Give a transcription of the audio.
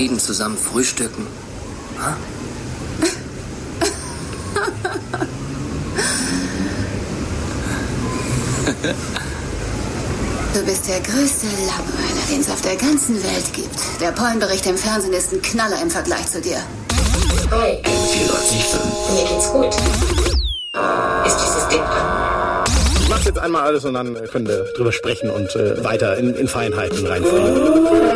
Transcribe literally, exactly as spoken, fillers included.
Frieden zusammen frühstücken. Ha? Du bist der größte Langweiler, den es auf der ganzen Welt gibt. Der Pollenbericht im Fernsehen ist ein Knaller im Vergleich zu dir. Hi. vier neunzig fünf. Mir geht's gut. Ist dieses Ding an? Ich mach's jetzt einmal alles und dann können wir drüber sprechen und äh, weiter in, in Feinheiten reinfallen.